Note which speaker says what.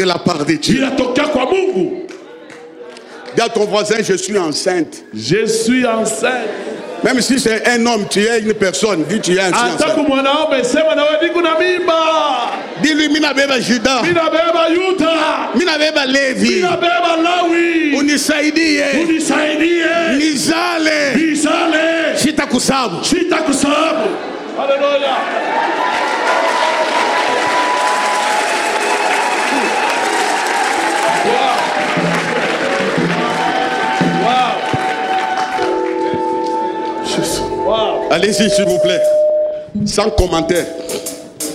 Speaker 1: de la part de Dieu.
Speaker 2: Inatokea kwa Mungu.
Speaker 1: Dis à ton voisin, je suis enceinte.
Speaker 2: Je suis enceinte.
Speaker 1: Même si c'est un homme, tu es une personne, dis tu es enceinte. Dis-lui, mina beba Juda,
Speaker 2: mina beba Yuda,
Speaker 1: mina beba Levi,
Speaker 2: mina beba Lawi,
Speaker 1: unisaidie, nizale, sitakusabu.
Speaker 2: Hallelujah.
Speaker 1: Wow. Allez-y, s'il vous plaît. Sans commentaire.